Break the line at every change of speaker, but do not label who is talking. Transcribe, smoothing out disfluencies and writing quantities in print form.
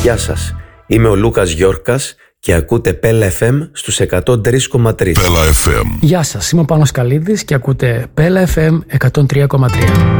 Γεια σας, είμαι ο Λούκας Γιόρκας και ακούτε Πέλα FM στους 103,3.
Πέλα FM.
Γεια σας, είμαι ο Πάνος Καλίδης και ακούτε Πέλα FM 103,3.